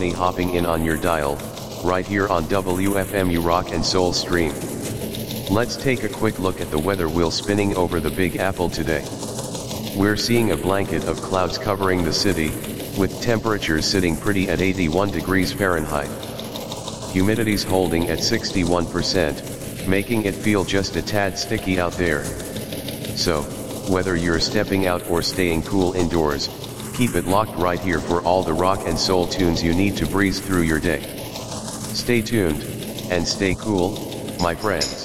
Courtney hopping in on your dial, right here on WFMU Rock and Soul Stream. Let's take a quick look at the weather wheel spinning over the Big Apple today. We're seeing a blanket of clouds covering the city, with temperatures sitting pretty at 81 degrees Fahrenheit. Humidity's holding at 61%, making it feel just a tad sticky out there. So, whether you're stepping out or staying cool indoors, keep it locked right here for all the rock and soul tunes you need to breeze through your day. Stay tuned, and stay cool, my friends.